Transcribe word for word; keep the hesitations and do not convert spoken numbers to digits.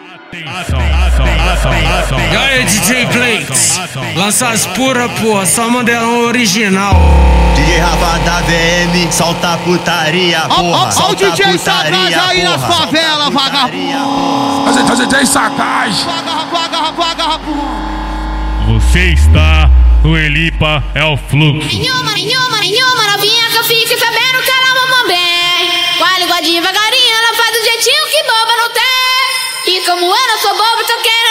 E aí, D J Blakes, lança as pura, porra, só modelão original. D J Rafa da V M, solta a putaria, porra. Ó o D J Sagaz aí nas favelas, vagabundo. D J Sagaz. Você está no Elipa, é o fluxo. Nenhuma, nenhuma, nenhuma novinha que eu fique sabendo que ela mama bem. Com a língua devagarinho, ela faz do jeitinho que boba não tem. E como ela sou boba,